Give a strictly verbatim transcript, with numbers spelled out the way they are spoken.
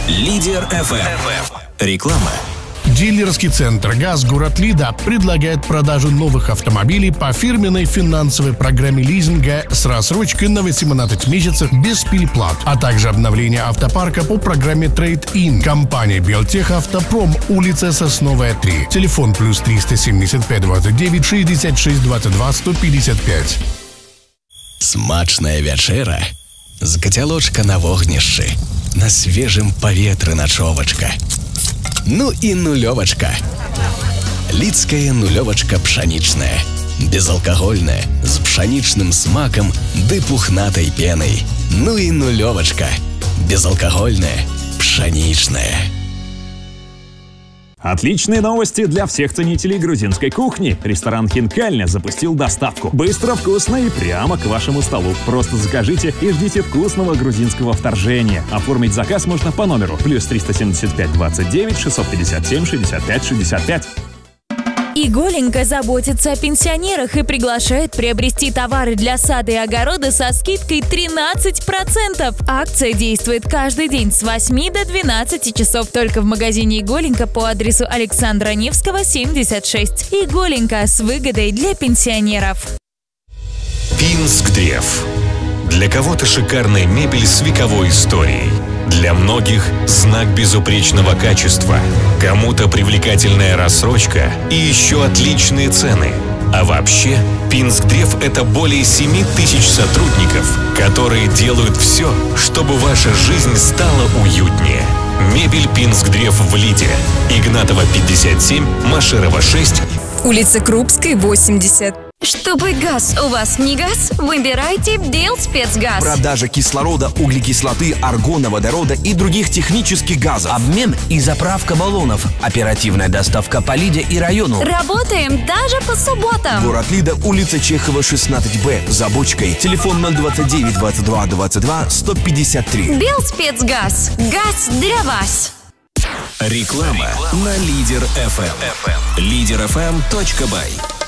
Лидер эф эм. Реклама. Дилерский центр «ГАЗ» город Лида предлагает продажу новых автомобилей по фирменной финансовой программе лизинга с рассрочкой на восемнадцать месяцев без переплат, а также обновление автопарка по программе Trade-in. Компания «Белтех Автопром», улица Сосновая, три. Телефон плюс триста семьдесят пять двадцать девять шестьдесят шесть двадцать два сто пятьдесят пять. Смачная вячэра з кацялочка на вогнішчы, на свежым паветры начовачка. Ну и нулевочка. Лидская нулевочка пшеничная. Безалкогольная, с пшеничным смаком да пухнатой пеной. Ну и нулевочка. Безалкогольная, пшеничная. Отличные новости для всех ценителей грузинской кухни. Ресторан «Хинкальня» запустил доставку. Быстро, вкусно и прямо к вашему столу. Просто закажите и ждите вкусного грузинского вторжения. Оформить заказ можно по номеру плюс триста семьдесят пять двадцать девять шестьсот пятьдесят семь шестьдесят пять шестьдесят пять. Иголенко заботится о пенсионерах и приглашает приобрести товары для сада и огорода со скидкой тринадцать процентов. Акция действует каждый день с восьми до двенадцати часов только в магазине Иголенко по адресу Александра Невского, семьдесят шесть. Иголенко с выгодой для пенсионеров. Пинск-Древ. Для кого-то шикарная мебель с вековой историей. Для многих знак безупречного качества. Кому-то привлекательная рассрочка и еще отличные цены. А вообще, Пинск-Древ — это более семи тысяч сотрудников, которые делают все, чтобы ваша жизнь стала уютнее. Мебель Пинск-Древ в Лиде. Игнатова, пятьдесят семь, Машерова, шесть. Улица Крупской, восемьдесят. Чтобы газ у вас не газ, выбирайте Белспецгаз. Продажа кислорода, углекислоты, аргона, водорода и других технических газов. Обмен и заправка баллонов. Оперативная доставка по Лиде и району. Работаем даже по субботам. Город Лида, улица Чехова, шестнадцать Б, за бочкой. Телефон ноль двадцать девять двадцать два двадцать два сто пятьдесят три. Белспецгаз. Газ для вас. Реклама на Лидер эф эм. лидер эф эм точка бай.